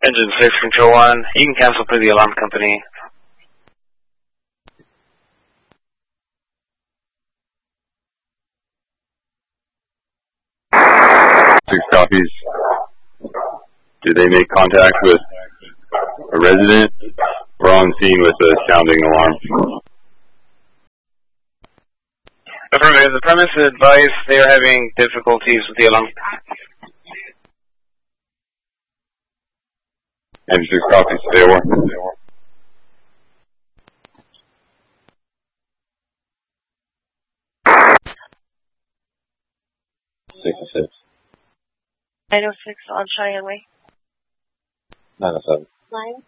Engine 6, Control 1. You can cancel for the alarm company. 6 copies. Did they make contact with a resident? We're on scene with a sounding alarm. Affirmative. The premise advised they are having difficulties with the alarm. Engine 6 copies. Stay aware. 66. 906 on Cheyenne Way. 907. 9.